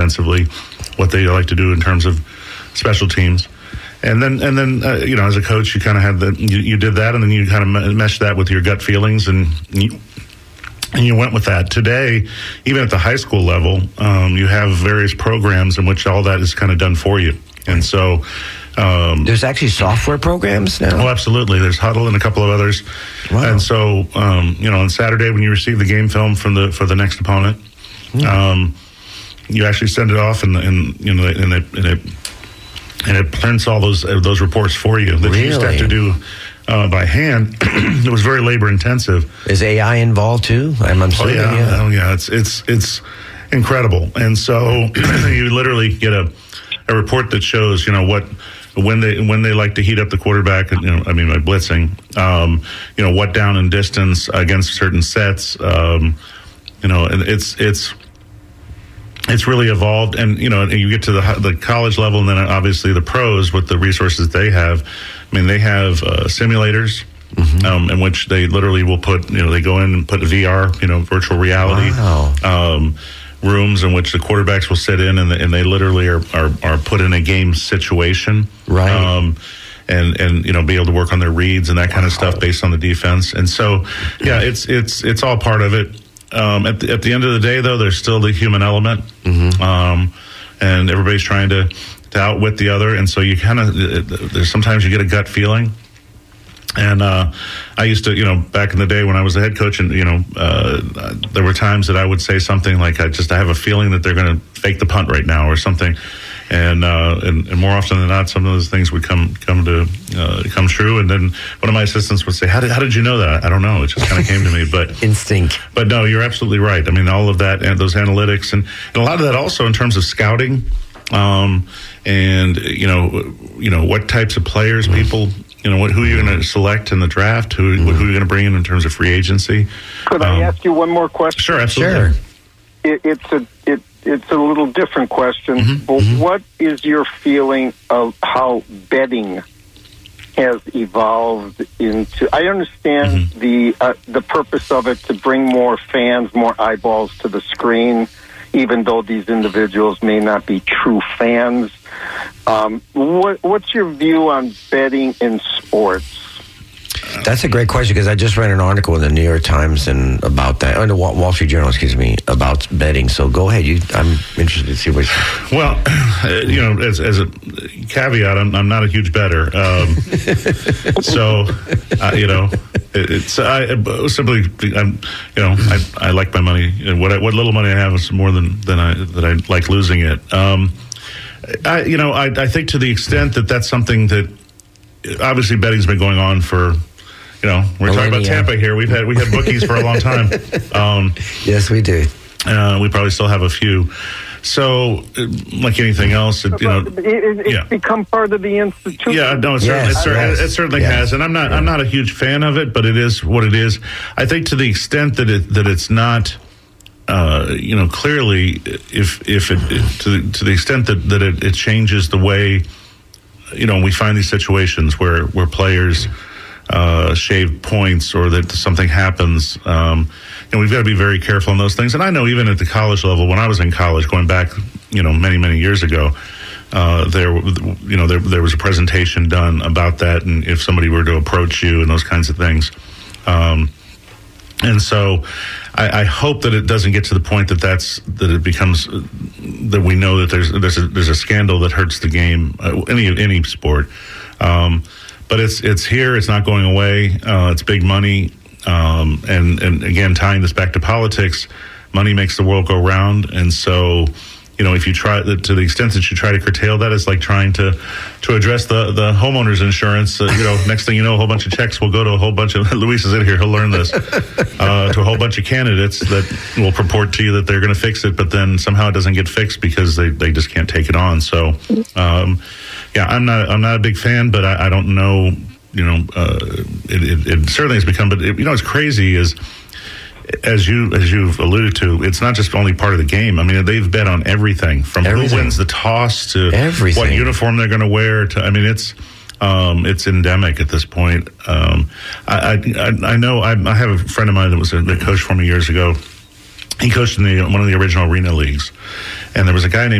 defensively, what they like to do in terms of special teams. And then as a coach, you kind of had you did that, and then you kind of meshed that with your gut feelings, and you went with that. Today, even at the high school level, you have various programs in which all that is kind of done for you. And so there's actually software programs now? Oh, absolutely. There's Huddle and a couple of others. Wow. And so, on Saturday when you receive the game film for the next opponent, you actually send it off, and it prints all those reports for you that you used to have to do by hand. It was very labor intensive. Is AI involved too? I'm assuming. Oh yeah. It's incredible. And so you literally get a report that shows when they like to heat up the quarterback. By blitzing. What down and distance against certain sets. It's really evolved, and you get to the college level, and then obviously the pros with the resources they have. I mean, they have simulators in which they literally will put, they go in and put VR, virtual reality rooms in which the quarterbacks will sit in, and they literally are put in a game situation, right? And be able to work on their reads and that kind of stuff based on the defense. And so, it's all part of it. At the end of the day, though, there's still the human element, and everybody's trying to outwit the other, and so you kind of there's sometimes you get a gut feeling. And I used to, back in the day when I was the head coach, and there were times that I would say something like, I have a feeling that they're going to fake the punt right now or something. And more often than not, some of those things would come true. And then one of my assistants would say, "How did you know that?" I don't know. It just kind of came to me. But instinct. But no, you're absolutely right. I mean, all of that and those analytics and a lot of that also in terms of scouting, and what types of players people, who you're going to select in the draft, who you're going to bring in terms of free agency. Could I ask you one more question? Sure, absolutely. Sure. It's a little different question, but what is your feeling of how betting has evolved into? I understand the purpose of it to bring more fans, more eyeballs to the screen, even though these individuals may not be true fans. What's your view on betting in sports? That's a great question, because I just read an article in the New York Times and about that, or the Wall Street Journal, about betting. So go ahead. I'm interested to see what. Well, as a caveat, I'm not a huge better. I like my money, and what little money I have is more than I like losing it. I think to the extent that that's something that obviously betting's been going on for. We're talking about Tampa here. We had bookies for a long time. Yes, we do. We probably still have a few. So, like anything else, it's become part of the institution. Yeah, no, it certainly has. And I'm not a huge fan of it, but it is what it is. I think to the extent that it's not, clearly, if it to the extent that it changes the way, we find these situations where players. Shave points or that something happens. We've got to be very careful on those things. And I know even at the college level, when I was in college, going back, many, many years ago, there was a presentation done about that, and if somebody were to approach you and those kinds of things. And so I hope that it doesn't get to the point that it becomes that we know that there's a scandal that hurts the game, any sport. But it's here. It's not going away. It's big money. And again, tying this back to politics, money makes the world go round. And so, if you try to the extent that you try to curtail that, it's like trying to address the homeowner's insurance. Next thing you know, a whole bunch of checks will go to a whole bunch of, Luis is in here, he'll learn this, to a whole bunch of candidates that will purport to you that they're going to fix it, but then somehow it doesn't get fixed because they just can't take it on. So, I'm not a big fan, but I don't know. It certainly has become. But what's crazy is, as you've alluded to, it's not just only part of the game. I mean, they've bet on everything from who wins the toss to what uniform they're going to wear. It's endemic at this point. I know. I have a friend of mine that coached for me years ago. He coached in one of the original arena leagues, and there was a guy named